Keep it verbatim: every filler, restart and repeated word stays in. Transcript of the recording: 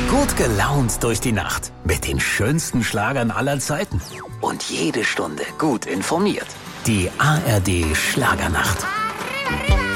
Gut gelaunt durch die Nacht mit den schönsten Schlagern aller Zeiten. Und jede Stunde gut informiert. Die A R D Schlagernacht. Arriba, arriba.